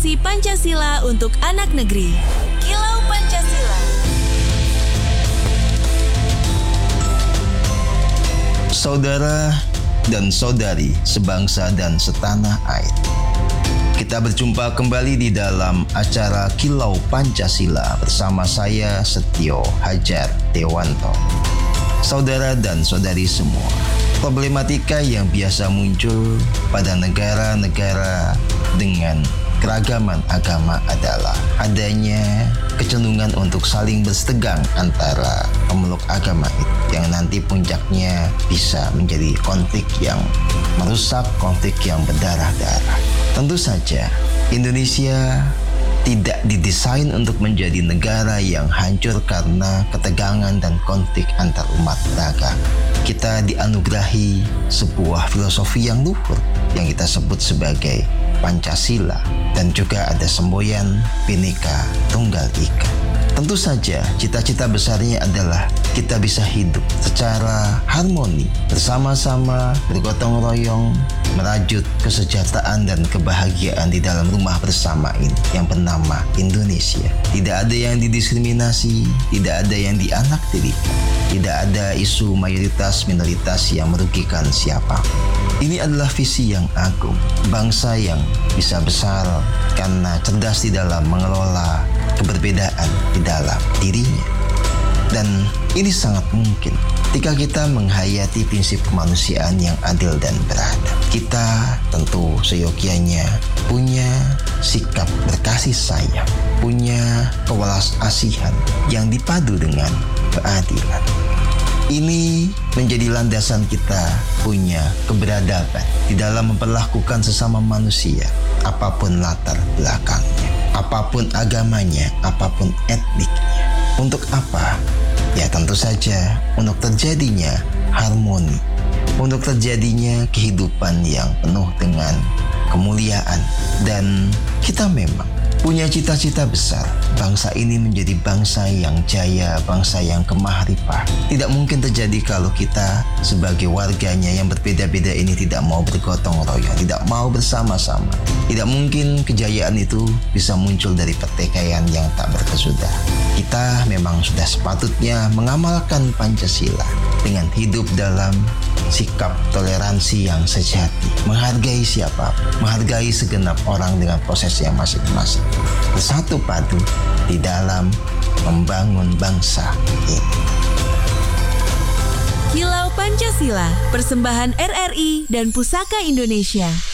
Inspirasi Pancasila untuk anak negeri. Kilau Pancasila. Saudara dan saudari sebangsa dan setanah air, kita berjumpa kembali di dalam acara Kilau Pancasila bersama saya Setio Hajar Dewanto. Saudara dan saudari semua, problematika yang biasa muncul pada negara-negara dengan keragaman agama adalah adanya kecenderungan untuk saling bersetegang antara pemeluk agama itu, yang nanti puncaknya bisa menjadi konflik yang merusak, konflik yang berdarah-darah. Tentu saja Indonesia tidak didesain untuk menjadi negara yang hancur karena ketegangan dan konflik antar umat beragama. Kita dianugerahi sebuah filosofi yang luhur yang kita sebut sebagai Pancasila, dan juga ada semboyan Bhinneka Tunggal Ika. Tentu saja cita-cita besarnya adalah kita bisa hidup secara harmoni, bersama-sama, bergotong royong, merajut kesejahteraan dan kebahagiaan di dalam rumah bersama ini yang bernama Indonesia. Tidak ada yang didiskriminasi, tidak ada yang dianaktirikan, tidak ada isu mayoritas minoritas yang merugikan siapa. Ini adalah visi yang agung, bangsa yang bisa besar karena cerdas di dalam mengelola keberbedaan di dalam dirinya. Dan ini sangat mungkin ketika kita menghayati prinsip kemanusiaan yang adil dan beradab. Kita tentu seyogianya punya sikap berkasih sayang, punya kewelas asihan yang dipadu dengan keadilan. Ini menjadi landasan kita punya keberadaban di dalam memperlakukan sesama manusia, apapun latar belakangnya, apapun agamanya, apapun etniknya. Untuk apa? Ya tentu saja untuk terjadinya harmoni, untuk terjadinya kehidupan yang penuh dengan kemuliaan. Dan kita memang punya cita-cita besar, bangsa ini menjadi bangsa yang jaya, bangsa yang kemahrifah. Tidak mungkin terjadi kalau kita sebagai warganya yang berbeda-beda ini tidak mau bergotong royong, tidak mau bersama-sama. Tidak mungkin kejayaan itu bisa muncul dari pertikaian yang tak berkesudah. Kita memang sudah sepatutnya mengamalkan Pancasila dengan hidup dalam sikap toleransi yang sejati, menghargai siapa, menghargai segenap orang dengan prosesnya masing-masing, bersatu padu di dalam membangun bangsa ini. Kilau Pancasila, persembahan RRI dan Pusaka Indonesia.